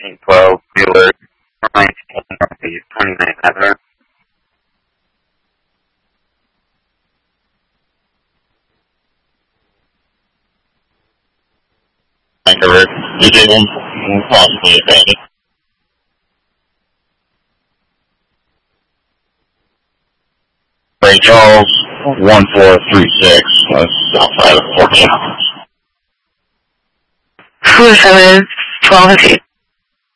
1412, Bueller, 19 Northeast 29th Avenue. Vancouver, DJ1, possibly abandoned. Ray Charles, 1436, outside of 14 hours. 47, 12